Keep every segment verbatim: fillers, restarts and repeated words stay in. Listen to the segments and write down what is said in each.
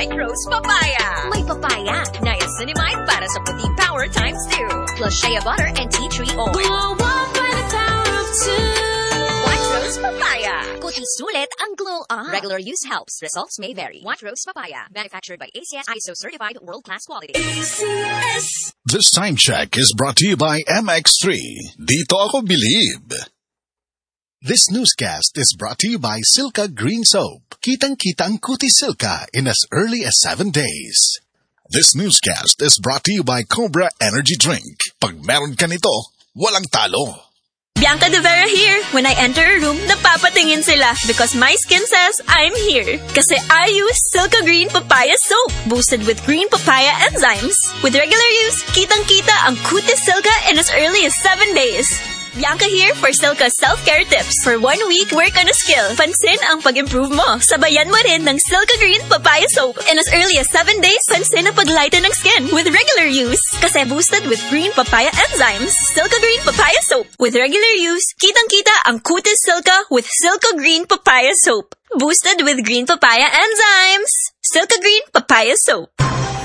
White Rose Papaya. May papaya, niacinamide para sa puti power times two. Plus shea butter and tea tree oil. Glow up by the power of two. White Rose Papaya. Puti sulit ang glow up. Regular use helps. Results may vary. White Rose Papaya. Manufactured by A C S I S O certified world-class quality. A C S. This time check is brought to you by M X three. Dito ako believe. This newscast is brought to you by Silka Green Soap. Kitang-kita ang kutis Silka in as early as seven days. This newscast is brought to you by Cobra Energy Drink. Pag meron ka nito, walang talo. Bianca De Vera here. When I enter a room, napapatingin sila because my skin says I'm here. Kasi I use Silka Green Papaya Soap, boosted with green papaya enzymes. With regular use, kitang-kita ang kutis Silka in as early as seven days. Bianca here for Silka self-care tips. For one week, work on a skill. Pansin ang pag-improve mo. Sabayan mo rin ng Silka Green Papaya Soap. In as early as seven days, pansin ang pag-lighten ng skin with regular use. Kasi boosted with green papaya enzymes. Silka Green Papaya Soap. With regular use, kitang-kita ang kutis Silka with Silka Green Papaya Soap. Boosted with green papaya enzymes. Silka Green Papaya Soap.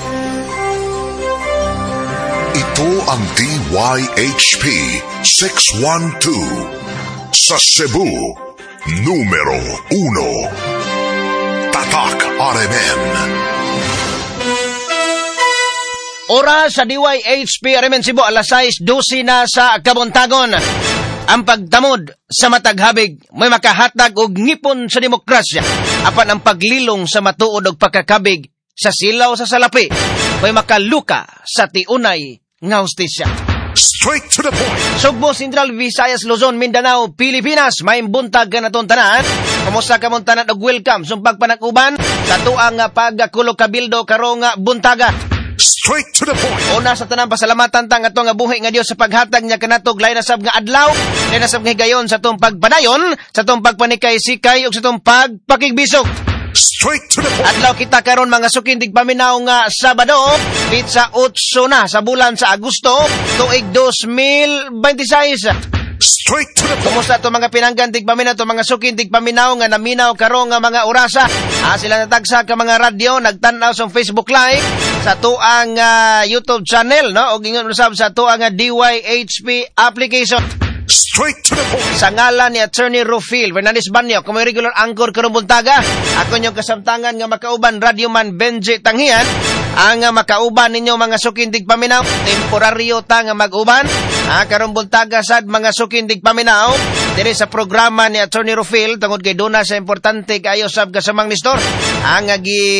Ito ang D Y H P six one two sa Cebu, numero uno. Tatak R M N. Oras sa D Y H P R M N Cebu, alas sais dose na sa kabuntagon. Ang pagtamod sa mataghabig may makahatag og ngipon sa demokrasya. Apan ang paglilong sa matuod og pagkakabig sa silaw sa salapi may makaluka sa tiunay nga hustisya. Straight to the point. Sugbo, Central, Visayas, Luzon, Mindanao, Pilipinas, may buntag ka na tanan. Kamusta ka mong tanan og welcome sumpag panakuban sa tuang pagkakulo kabildo karong buntaga. Straight to the point. Una sa tanang pasalamatan tang ato nga buhi nga Dios sa paghatag niya kanatog lain na sab nga adlaw, lain na sab nga higayon sa tong pagpadayon, sa tong pagpanikay-sikay ug sa tong pagpakigbisok. Straight to the point. Adlaw kita karon mga sukindig paminaw nga Sabado, pitsa otso na sa bulan sa Agosto, tuig two thousand twenty-six. Straight to the point. Kumusta to mga pinanggan tig paminaw to mga sukindig paminaw nga naminaw karon nga mga orasa? Ah, sila natagsa ka mga radyo, nagtan-aw sa Facebook Live sa tuang uh, YouTube channel, no? Og ingon usab sa tuang uh, D Y H P application. Straight to the point. Sa ngalan ni Attorney Rufil Fernandez Banyo, kung may regular anchor karong buntaga, ako niyong kasamtangan nga makauban Radyoman Benji Tanghian, ang uh, makauban ninyo mga sukindig paminaw, temporaryo ta nga mag-uban, ah, karong buntaga sad mga sukindig paminaw, diri sa programa ni Attorney Rufil, tungod kay duna sa importante kayo sab kasamang nistor, ang uh, gi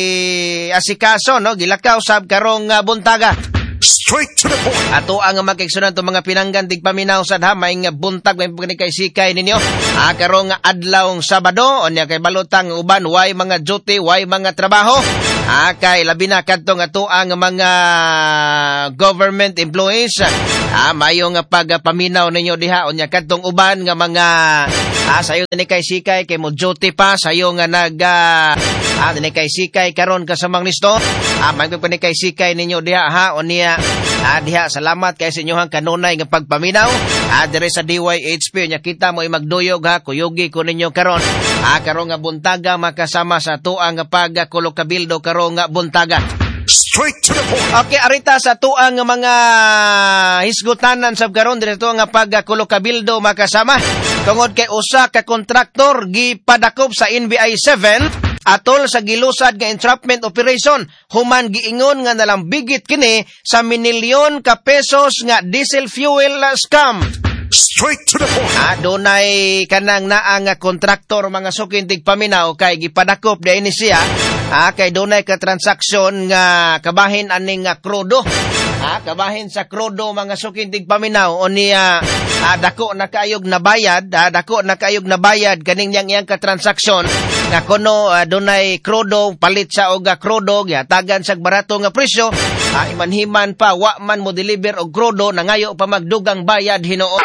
asikaso, no, gilakaw sab karong uh, buntaga. Straight to the point. Ato ang magkaigsunan to mga pinanggan tig paminaw sad ha, may nga buntag may pagnikay-sikay ninyo. Ah, karong adlawng Sabado, onya kay balotang uban way mga duty, way mga trabaho. Ah, kay labi na kadtong ato ang mga government employees. Ah, mayo nga pagpaminaw ninyo diha, onya kadtong uban nga mga ah, sayo ni kay sikay kay mo duty pa, sayo nga nag uh, ah, ni kay sikay karon kasamang nisto. Ah, may pagpanikay sikay ninyo diha ha, onya ah, diha salamat kay sa inyohang kanunay nga pagpaminaw. Ah, dire sa D Y H P nya kita mo magduyog ha, kuyogi ko ninyo karon. Ah, karon nga buntaga makasama sa tuang nga pagkulo kabildo karon nga buntaga. Straight to the point. Okay, arita sa tuang mga hisgutanan sab karon dito nga pagkulo kabildo makasama. Tungod kay usa ka kontraktor gipadakop sa N B I seven atol sa gilusad nga entrapment operation, human giingon nga nalambigit kini sa minilyon ka pesos nga diesel fuel scam. Straight to the point. Ah, dunay kanang naa nga kontraktor mga sukintig paminaw kay gipadakop di ini siya. Ah, kay dunay ka transaksyon nga kabahin aning nga krudo. Ah, kabahin sa krudo mga sukintig paminaw o niya ah, dako na kaayog na bayad, ah, dako na kaayog na bayad kaning yang iyang ka transaksyon nga kuno ah, dunay krudo palit sa og krudo gihatagan sa barato nga presyo. Ah, imanhiman pa wa man mo deliver og krudo nangayo pa magdugang bayad Hinoo.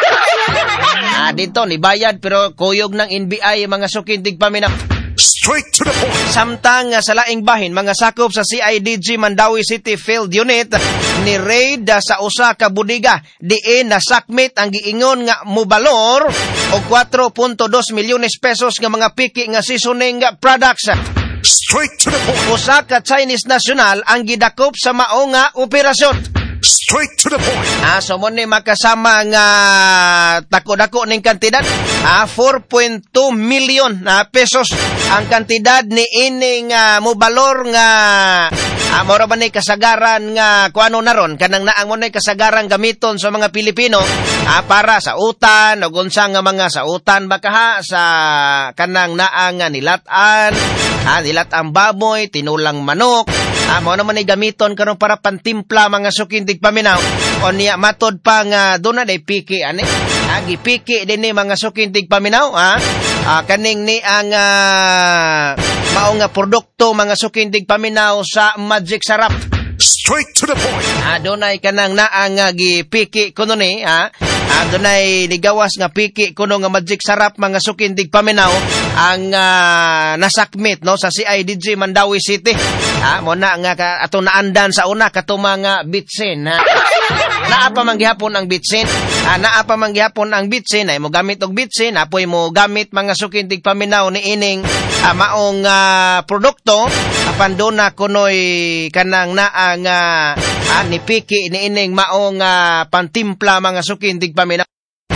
Ah, dito ni bayad pero kuyog ng N B I mga sukintig paminaw. Straight to the point. Samtang uh, sa laing bahin, mga sakop sa C I D G Mandawi City Field Unit ni raid uh, sa usa ka budiga diin na sakmit ang giingon nga mobalor og four point two milyones pesos nga mga piki nga seasoning products. Straight to the point. Usa ka Chinese national ang gidakop sa mao nga operasyon. Straight to the point. Ah, so mo ni makasama nga dako-dako ning kantidad. Ah, four point two million na pesos ang kantidad ni ining uh, mobalor nga ah, mora ba ni kasagaran nga kuano naron kanang naang mo ni kasagaran gamiton sa mga Pilipino ah, para sa utan o unsa nga mga sa utan baka sa kanang naang nga nilatan, ah, nilatang baboy, tinulang manok. Ah, mo naman ay gamiton karon para pantimpla mga sukindig paminaw. O niya matod pa nga doon na day piki ani. Ah, gipiki din ni mga sukindig paminaw, ah. Ah, kaning ni ang uh, mao nga produkto mga sukindig paminaw sa Magic Sarap. Straight to the point. Ah, dunay kanang naang uh, gipiki kuno ni, ah. Ah, dunay ligawas nga piki kuno nga Magic Sarap mga sukindig paminaw ang uh, nasakmit no sa C I D G Mandawi City. Ah, mo na nga ka, ato naandan sa una kato mga bitsin. Ha? Naa pa man gihapon ang bitsin. Ah, naa pa man gihapon ang bitsin ay mo gamit og bitsin, apoy mo gamit mga sukindig paminaw ni ining ah, maong uh, produkto apan do na kunoy kanang naa nga ah, ni piki ni ining maong uh, pantimpla mga sukindig paminaw.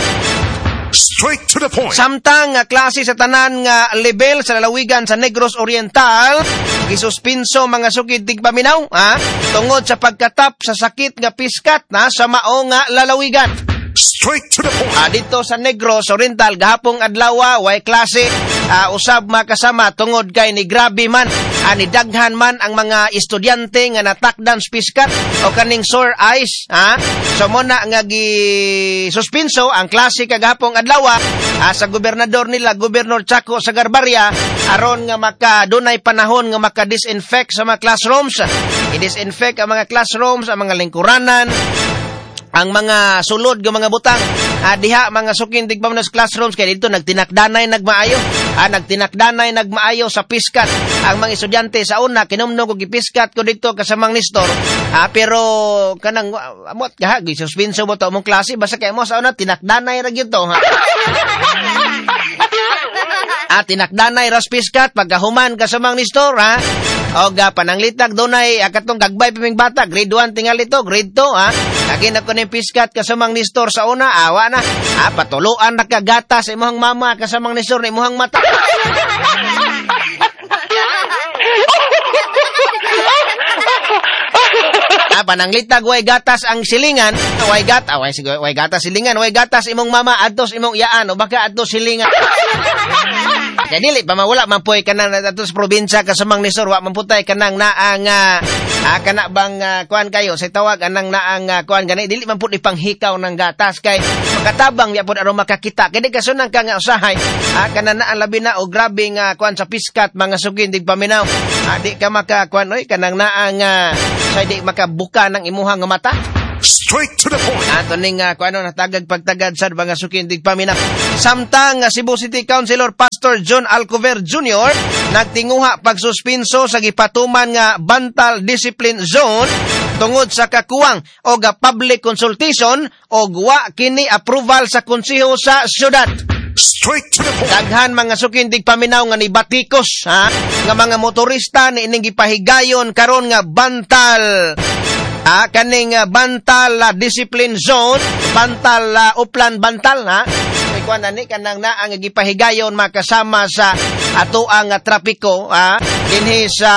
Straight to the point. Samtang nga klase sa tanan nga level sa lalawigan sa Negros Oriental, gisuspinso mga sukindig paminaw, ha? Tungod sa pagkatap sa sakit nga piskat na sa mao nga lalawigan. Straight to the point. Ah, dito sa Negros Oriental gahapong adlaw way klase ah, usab makasama tungod kay ni grabe man ah, ni daghan man ang mga estudyante nga natakdan sa piskat o kaning sore eyes, ha? So mo na nga gi suspenso ang klase kagahapong adlaw ah, sa gobernador nila Gobernador Chaco sa Garbaria aron nga maka dunay panahon nga maka-disinfect sa mga classrooms. I-disinfect ang mga classrooms, ang mga lingkuranan, ang mga sulod ng mga butang. Ah, diha mga sukindig paminaw sa classrooms kay dito nagtinakdanay nagmaayo. Ah, nagtinakdanay nagmaayo sa piskat. Ang mga estudyante sa una kinumno ko gipiskat ko dito kasamang nistor. Ah, pero kanang amot gaha gisuspenso mo to mong klase basta kay mo sa una tinakdanay ra gyud to, ha. Ah, tinakdanay ras piskat pagkahuman kasamang nistor, ha. O ga pananglitag dunay akatong gagbay paming bata grade one tingali to grade two, ha. Lagi na ko ni piskat kasamang nistor sa una awa na. Ah, patuluan na kagata sa imong mama kasamang nistor na imong mata. Ah, pananglitag way gatas ang silingan, way gat, ah, way, way gatas silingan, way gatas imong mama adtos imong iyaan o baka adtos silingan. Kaya dili pa mawala mampoy kanang adtos probinsya kasamang nisor wa mamputay kanang naang uh, ah, kana bang uh, kuan kayo sa tawag anang naang uh, kuan gani dili man pud ipanghikaw ng gatas kay makatabang ya pud aron makakita kay di kasunang ka nga usahay ah, kana na labi na o grabe nga kuan sa piskat mga sugindig paminaw. Ah, di ka maka kuan oy kanang naang uh, sa di makabuka ng imuhang nga mata. Straight to the point. Ato ning uh, kuano natagag pagtagad sa mga sukindig paminaw. Samtang uh, Cebu City Councilor Pastor John Alcover Junior nagtinguha pagsuspenso sa gipatuman nga Bantal Discipline Zone tungod sa kakuwang o ga public consultation o wa kini approval sa konseho sa syudad. Straight to the point. Daghan mga sukindig paminaw nga ni batikos, ha? Nga mga motorista ni ining gipahigayon karon nga Bantal Ah, kaning uh, Bantal uh, Discipline Zone, Bantal uh, Uplan Bantal, ha? May kuan ani kanang na ang gipahigayon makasama sa ato ang uh, trapiko, ha? Dinhi sa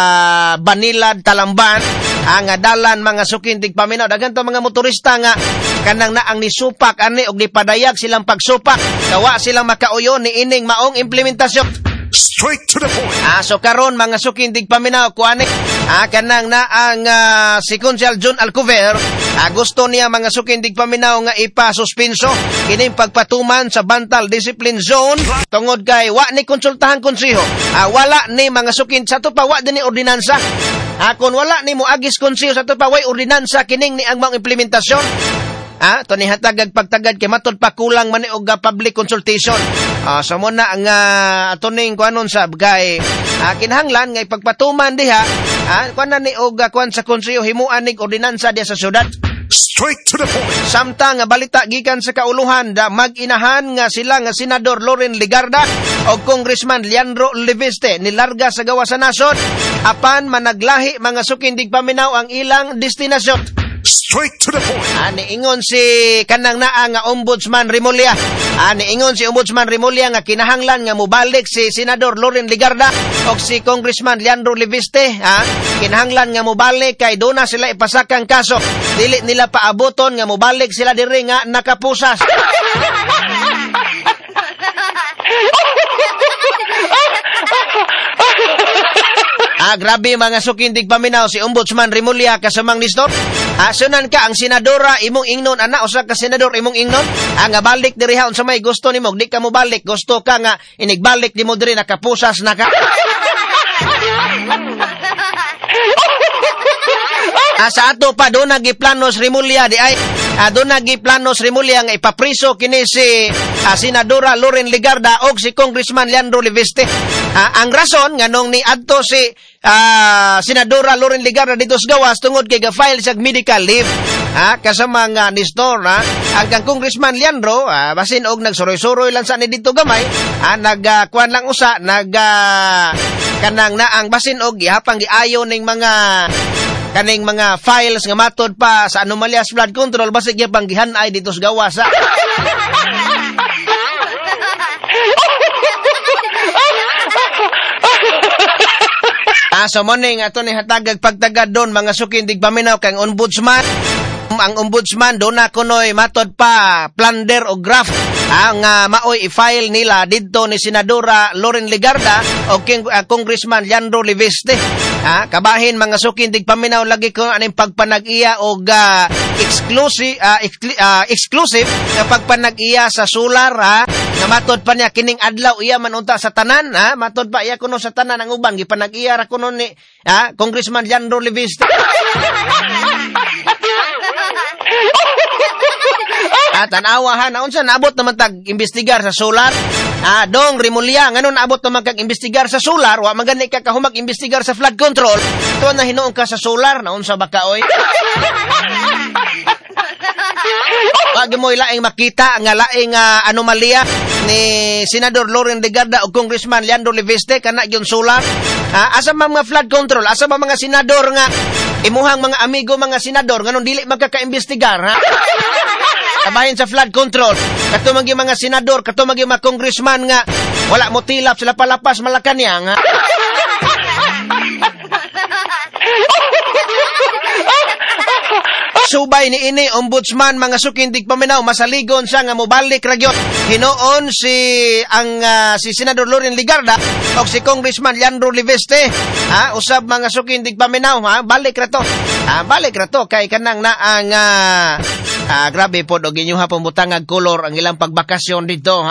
Banilad, Talamban, ang uh, dalan mga sukindig paminaw. Daghan to mga motorista nga kanang na ang nisupak ani og nipadayag silang pagsupak. Kawa silang makauyo ni ining maong implementasyon. Straight to the point. Ah, so karon mga sukindig paminaw kuani ah, kanang na ang uh, si Councilor John Alcover ah, gusto niya mga sukindig paminaw nga ipasuspenso kining pagpatuman sa Bantal Discipline Zone tungod kay wa ni konsultahan konseho. Ah, wala ni mga sukin sa to pa wa din ni ordinansa. Ah, kun wala ni mo agis konseho sa to pa way ordinansa kining ni ang mga implementasyon. Ah, to ni hatagag pagtagad kay matod pa kulang man ni og public consultation. Ah, so mo na ang uh, ato ning kuanon sa kay ah, kinahanglan nga ipagpatuman diha. Ah, kuan na ni og uh, kuan sa konseho himuan ning ordinansa diha sa syudad. Straight to the point. Samtang nga balita gikan sa kauluhan da mag-inahan nga sila nga Senador Loren Ligarda o Congressman Leandro Leviste nilarga sa gawa sa nasod apan managlahi mga sukindig paminaw ang ilang destinasyon. Straight to the point. Ani ingon si kanang naa nga Ombudsman Remulla. Ani ingon si Ombudsman Remulla nga kinahanglan nga mubalik si Senador Loren Legarda o si Congressman Leandro Leviste, ha? Kinahanglan nga mubalik kay duna sila ipasakang kaso. Dili nila paaboton nga mubalik sila diri nga nakapusas. Ah, grabe mga sukindig paminaw si Ombudsman Remulla kasamang nistor. Ah, sunan ka ang senadora imong ingnon ana usa ka senador imong ingnon. Ah, nga balik diri ha unsa may gusto nimo, di ka mo balik, gusto ka nga inigbalik nimo diri nakapusas na ka. Ah, sa ato pa do nagiplanos Remulla di ay ah, do nagiplanos Remulla nga ipapriso kini si ah, senadora Loren Legarda og si Congressman Leandro Leviste. Ah, ang rason nganong ni adto si ah, senadora Loren Legarda dito sa gawas tungod kay ga-file sa medical leave. Ah, kasama nga ni Store ha. Ang kang Congressman Leandro ah, basin og nagsuroy-suroy lang sa ni dito gamay, ah, nagkuan lang usa nag ah, kanang na ang basin og gihapang giayo ning mga kaning mga files nga matod pa sa anomalyas flood control basig gyud panggihan-ay dito sa gawas. Ah, so morning ato ni hatagag pagtagad don mga sukindig paminaw kang ombudsman. Ang ombudsman do na kunoy matod pa plunder o graft ang uh, maoy i-file nila didto ni Senadora Loren Legarda o King, uh, Congressman Leandro Leviste. Ha, kabahin mga sukindig paminaw lagi ko aning pagpanag-iya og uh, exclusive uh, ex- uh, exclusive nga pagpanag-iya sa solar ha, nga matod pa niya kining adlaw iya man unta sa tanan ha, matod pa iya kuno sa tanan ang uban gipanag-iya ra kuno ni ha, Congressman Leandro Leviste. At tanawahan na unsa naabot naman tag imbestigar sa solar. Ah, dong Remulla nganon naabot naman kag imbestigar sa solar, wa man gani ka kahumag imbestigar sa flood control. Tuwa na hinuon ka sa solar na unsa ba ka oy? Wag mo ilaing makita nga laing uh, anomalya ni Senador Loren Legarda o Congressman Leandro Leviste kana gyud solar. Ah, asa mga flood control, asa ba mga senador nga imuhang mga amigo mga senador nganon dili magkaka-imbestigar ha? Kabahin sa flood control. Kato magi mga senador, kato magi mga congressman nga wala mo tilap sila palapas Malacañang ha? Subay ni ini ombudsman mga sukindig paminaw masaligon siya nga mobalik ragyot hinoon si ang uh, si Senador Loren Legarda o si Congressman Leandro Leviste ha, usab mga sukindig paminaw ha, balik ra to ha, balik ra to kay kanang na ang uh, uh, grabe po og inyuha pambutangag kolor ang ilang pagbakasyon dito ha.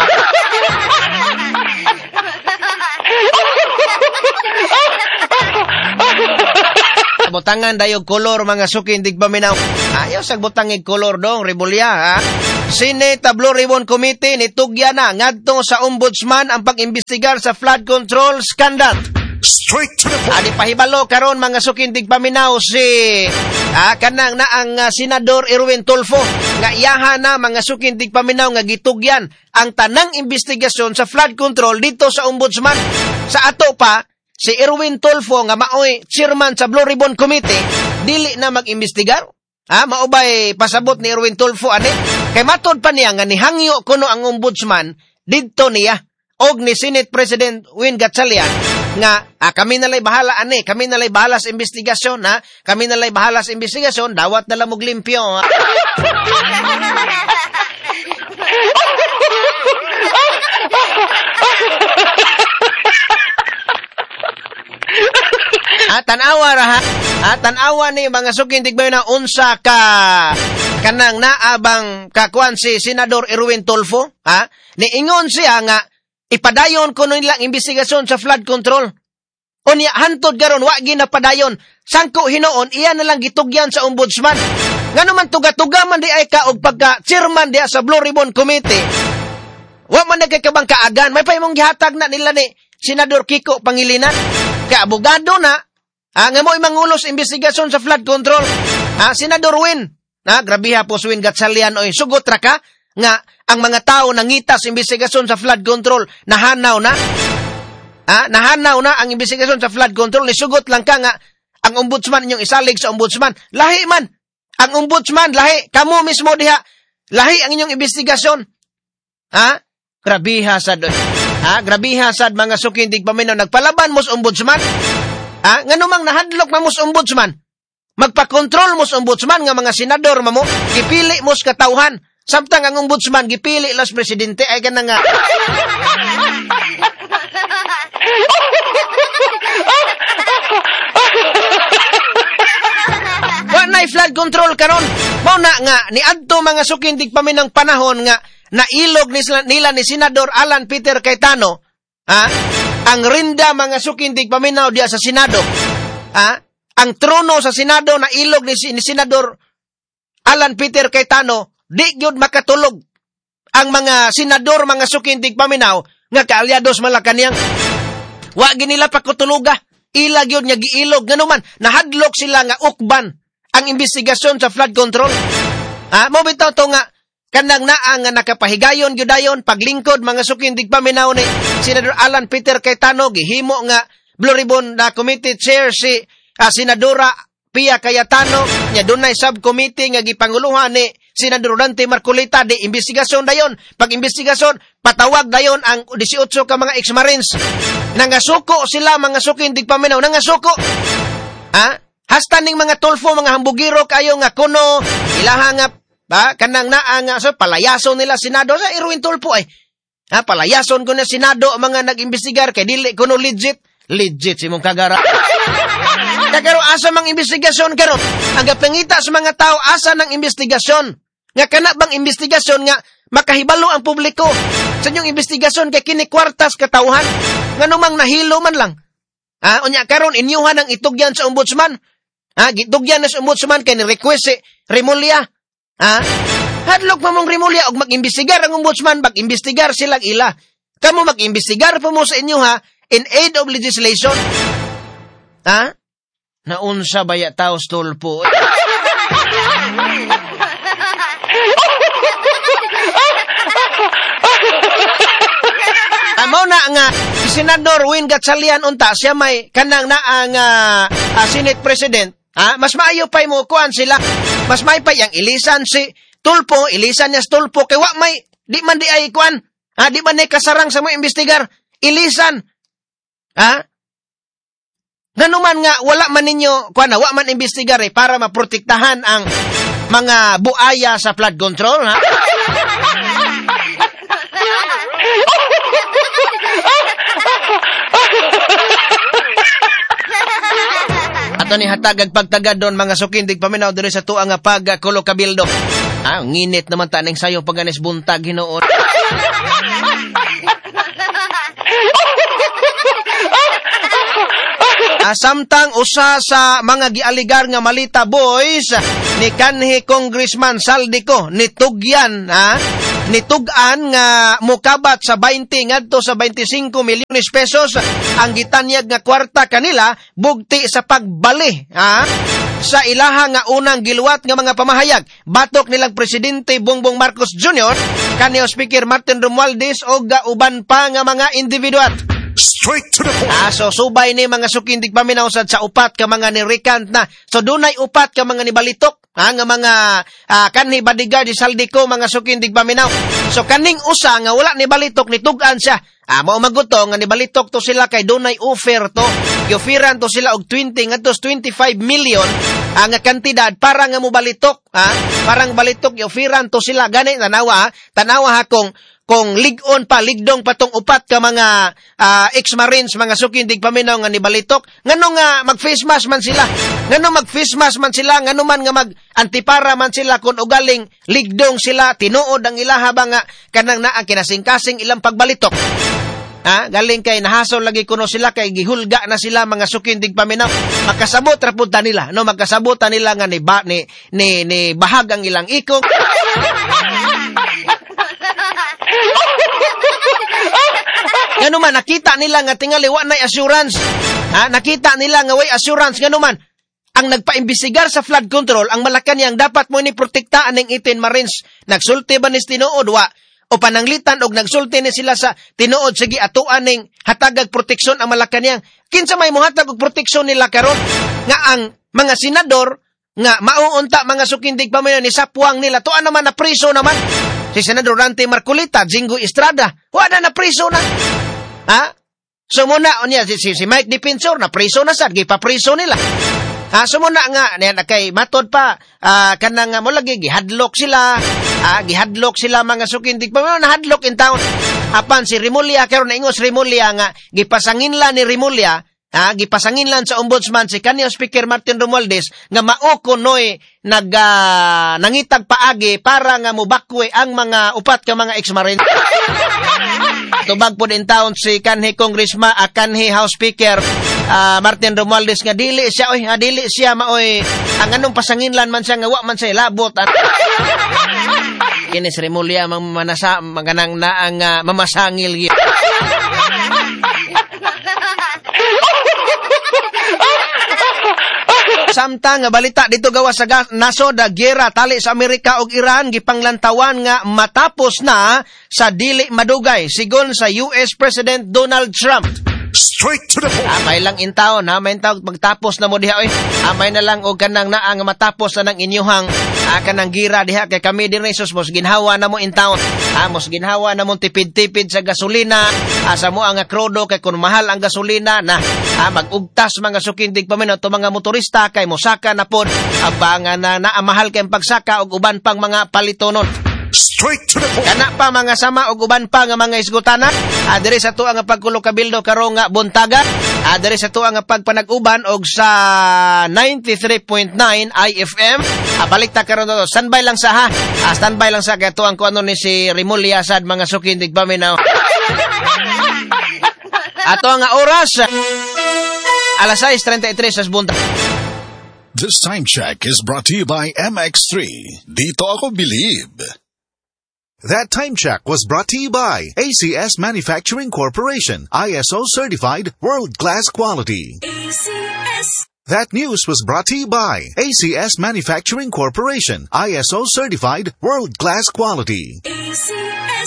Butangan dayog kolor mga sukindig paminaw. Ayaw sa butangig kolor dong Remulla ha. Senate Blue Ribbon Committee nitugya na ngadto sa ombudsman ang pag-imbestigar sa flood control scandal. Straight to the point. Adi pahibalo karon mga sukindig paminaw si ah, kanang na ang uh, Senador Erwin Tulfo nga iyaha na mga sukindig paminaw nga gitugyan ang tanang investigasyon sa flood control dito sa ombudsman. Sa ato pa si Erwin Tulfo nga maoy chairman sa Blue Ribbon Committee dili na mag-imbestigar. Ha, maubay pasabot ni Erwin Tulfo ani kay matod pa niya nga nihangyo kuno ang ombudsman didto niya og ni Senate President Win Gatchalian nga ah, kami nalay bahala ani, kami nalay bahala sa investigasyon ha, kami nalay bahala sa investigasyon, dawat na lang mog limpyo ha. At tanawa ra ha. At tanawa ni mga sukindig ba na unsa ka kanang naabang kakuan si Senador Erwin Tulfo ha. Niingon siya nga ipadayon ko nilang investigasyon sa flood control. Unya hantod garon wa ginapadayon. Sangko hinoon iya na lang gitugyan sa ombudsman. Ngano man tuga-tuga man di ay ka og pagka chairman diha sa Blue Ribbon Committee. Wa man nagkakabang kaagan, may pa imong gihatag na nila ni Senador Kiko Pangilinan. Kaya abogado na, ah, nga mo imangulos investigasyon sa flood control. Ah, Senador Win, ah, grabe ha po si Win Gatchalian, oy, sugot ra ka, nga ang mga tao nangita sa investigasyon sa flood control, nahanaw na. Ha? Nahanaw na ang investigasyon sa flood control. Nisugot lang ka nga, ang ombudsman inyong isalig sa ombudsman. Lahi man. Ang ombudsman, lahi. Kamu mismo diha. Lahi ang inyong investigasyon. Ha? Grabiha sad. Ha? Grabiha sad mga sukindig paminaw. Nagpalaban mo sa ombudsman. Ha? Nga numang nahadlok mo sa ombudsman. Magpa-control mo sa ombudsman nga mga senador mo. Gipili mo sa katauhan. Samtang ang ombudsman, gipili las presidente, ay ganang nga. Wa na'y flood control karon. Mao na nga, ni adto mga sukindig paminang panahon nga, nailog ni, nila ni Senador Alan Peter Cayetano, ha? Ang rinda mga sukindig paminaw diya sa Senado, ha? Ang trono sa Senado na ilog ni, ni Senador Alan Peter Cayetano, di gyud makatulog ang mga senador, mga sukindig paminaw nga kaalyados Malacañang. Wa ginila pakutuluga, ila gyud nga giilog nganuman nahadlok sila nga ukban ang investigasyon sa flood control. Ah, mo bitaw to nga kanang naa nga nakapahigayon gyudayon paglingkod mga sukindig paminaw ni Senador Alan Peter Cayetano, gihimo nga Blue Ribbon na committee chair si uh, Senadora Pia Cayetano, nya dunay subcommittee nga gipanguluhan ni Senador Dante Marcolita di investigasyon dayon. Pag investigasyon, patawag dayon ang eighteen ka mga ex-marines. Nangasuko sila mga sukindig paminaw, nangasuko. Ha? Hasta ning mga tulfo, mga hambugiro kayo nga kuno, ilaha nga, ha? Kanang naa nga, so palayason nila Senado sa Irwin Tulfo ay. Ha? Palayason ko na Senado mga nag-imbestigar kay dili kuno legit. Legit si mong kagara. Kagaro asa mang investigasyon karon. Ang gapangita sa mga tao asa ng investigasyon. Nga kana bang investigasyon nga makahibalo ang publiko. Sa inyong investigasyon kay kini kwartas katauhan. Nganumang nahilo man lang. Ha, unya karon inyuhan ang itugyan sa ombudsman. Ha, gitugyan na sa ombudsman kay ni request si Remulla. Ha? Hadlok pa mong Remulla og mag-imbestigar ang ombudsman, mag-imbestigar silang ila. Kamo mag-imbestigar pa mo sa inyo ha in aid of legislation. Ha? Naunsa baya taos tulpo. Amo na nga si Senador Win Gatchalian unta siya may kanang na ang uh, uh, Senate President. Ha? Mas maayo pa mo kuan sila. Mas may pa yang ilisan si Tulpo, ilisan niya si Tulpo kay wa may di man di ay kuan. Ha, di man ay kasarang sa mga investigar. Ilisan. Ha? Ganuman nga, wala man ninyo, kuha na, wala man investigar eh, para maprotektahan ang mga buaya sa flood control, ha? Ato ni hatagag pagtagad doon, mga sukindig paminaw doon sa tuang nga pagkulo kabildo. Ha, nginit naman taneng sayo paganis buntag hinoon. Asamtang usa sa mga gialigar nga malita boys ni kanhi Congressman Saldico nitugyan ha nitugan nga mukabat sa twenty ngadto sa twenty-five milyones pesos ang gitanyag nga kwarta kanila bugti sa pagbali ha sa ilaha nga unang giluwat nga mga pamahayag batok nilang presidente Bongbong Marcos Junior kanhi Speaker Martin Romualdez o uban pa nga mga individual. Straight to the point. Ah, so subay ni mga sukindig paminaw sad sa upat ka mga ni-recant na. So dunay upat ka mga nibalitok. Ha, nga mga ah, kanhi bodyguard di Saldico mga sukindig paminaw. So kaning usa nga wala ni balitok nitugan siya. Ah, mao maguto nga nibalitok to sila kay dunay offer to. Gi-offeran to sila og twenty ngadto twenty-five million ang nga kantidad para nga mo balitok. Ha? Parang balitok gi-offeran to sila gani tanawa ha? Tanawa ha kung kung ligon pa, ligdong pa tong upat ka mga uh, ex-marines, mga sukindig paminaw nga nibalitok, ngano nga mag-face mask man sila, ngano mag-face mask man sila, ngano man nga mag-antipara man sila, kung ugaling ligdong sila, tinuod ang ilaha ba nga, kanang na ang kinasing-kasing ilang pagbalitok. Ha? Galing kay nahasol lagi kuno sila, kay gihulga na sila mga sukindig paminaw, makasabot rapunta nila, no? Magkasabutan nila nga ni, ba, ni, ni, ni bahag ang ilang ikong, ngano man nakita nila nga tingali wa nay assurance. Ha, nakita nila nga way assurance ngano man. Ang nagpaimbestigar sa flood control ang Malacañang dapat mo ni protektaan ng eighteen Marines. Nagsulti ba ni tinuod wa o pananglitan og nagsulti ni sila sa tinuod sige atuan ning hatagag proteksyon ang Malacañang. Kinsa may mohatag og proteksyon nila karon nga ang mga senador nga mauunta mga sukindig pamayon ni sapwang nila tuan naman na priso naman. Si Senador Dante Marcolita, Jingo Estrada, wala na priso na. Ha? So muna unya si, si, si Mike Defensor na priso na sad, gipapriso nila. Ha, so muna nga niyan kay matod pa uh, kanang mo lagi gihadlok sila, uh, gihadlok sila mga sukindig pamayon na hadlok in town. Apan si Remulla karon na ingos Remulla nga gipasangin la ni Remulla. Ah, gipasangin lang sa ombudsman si kaniyang Speaker Martin Romualdez nga mao kunoy nag uh, nangitag paagi para nga mubakwe ang mga upat ka mga ex-marine. Tubag po din taon si kanhi Congressman uh, kanhi House Speaker uh, Martin Romualdez nga dili siya oy, uh, dili siya maoy ang anong pasanginlan man siya nga wa man siya labot at kini si Remulla manasa maganang na ang uh, mamasangil. Samtang nga balita dito gawa sa nasod da giyera tali sa Amerika ug Iran gipanglantawan nga matapos na sa dili madugay sigon sa U S President Donald Trump. Straight to the point. Amay lang in taon ha, may taon magtapos na mo diha oy. Amay na lang og kanang naa nga matapos na ng inyuhang ah, kanang gira diha kay kami din resos mos ginhawa na mo in taon. Ah, mos ginhawa na mo tipid-tipid sa gasolina, ah, sa mo ang krudo kay kun mahal ang gasolina na ah, magugtas mga sukindig paminaw to mga motorista kay mosaka na pod abangan na naamahal kay pagsaka og uban pang mga palitonon. Straight to the point. Kana pa mga sama o uban pa nga mga isgutana. Ah, diri sa tuwa nga pagkulo kabildo karon nga buntaga. Ah, diri sa tuwa nga pagpanag-uban og sa ninety-three point nine I F M. Ah, balik ta karon to. Standby lang sa ha. Ah, standby lang sa kay tuwang ko ano ni si Remulla sad mga sukindig paminaw. Ato nga oras alas sais treinta y tres sa bunta. This time check is brought to you by M X three. Dito ako believe. That time check was brought to you by A C S Manufacturing Corporation, I S O certified, world-class quality. A C S. That news was brought to you by A C S Manufacturing Corporation, I S O certified, world-class quality. A C S.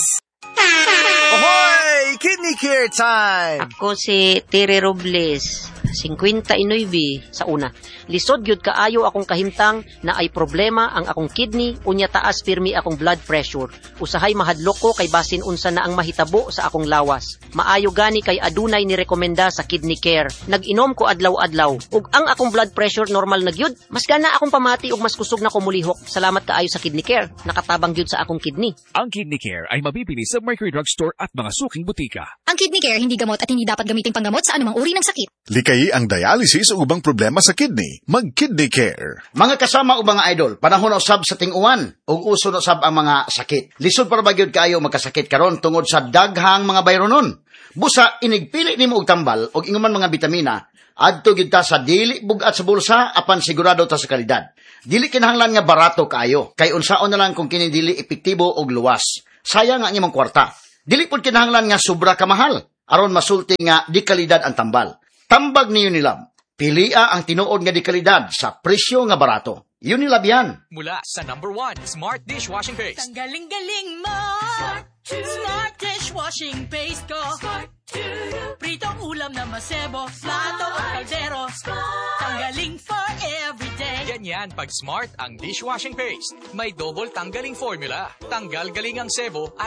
Ahoy! Kidney care time! Ako si Tere Robles, fifty-nine sa una. Lisod gyud kaayo akong kahimtang na ay problema ang akong kidney unya taas pirmi akong blood pressure. Usahay mahadlok ko kay basin unsa na ang mahitabo sa akong lawas. Maayo gani kay adunay ni rekomenda sa kidney care. Nag-inom ko adlaw-adlaw ug ang akong blood pressure normal na gyud. Mas gana akong pamati ug mas kusog na ko mulihok. Salamat kaayo sa kidney care. Nakatabang gyud sa akong kidney. Ang Kidney Care ay mabibili sa Mercury Drugstore at mga suking butika. Ang Kidney Care hindi gamot at hindi dapat gamitin panggamot sa anumang uri ng sakit. Likayi ang dialysis o ubang problema sa kidney. Mag-Kidney Care. Mga kasama o mga idol, panahon na usab sa ting-uwan ug uso na usab ang mga sakit. Lisod para ba gyud kaayo magkasakit karon tungod sa daghang mga bayronon. Busa inigpili nimo og tambal og inguman mga bitamina adto gyud ta sa dili bugat sa bulsa apan sigurado ta sa kalidad. Dili kinahanglan nga barato kaayo kay unsaon na lang kung kini dili epektibo og luwas. Sayang nga imong kwarta. Dili pud kinahanglan nga sobra ka mahal aron masulti nga di kalidad ang tambal. Tambag ni Unilab. Pilia ang tinuod nga di kalidad sa presyo nga barato. Unilab yan. Mula sa number one, Smart Dishwashing Paste. Ang galing-galing mo. Smart dishwashing paste ko. Pritong ulam na masebo. Plato o kaldero. Tanggaling for everyday. Ganyan pag Smart ang dishwashing paste. May double tanggaling formula. Tanggal galing ang sebo at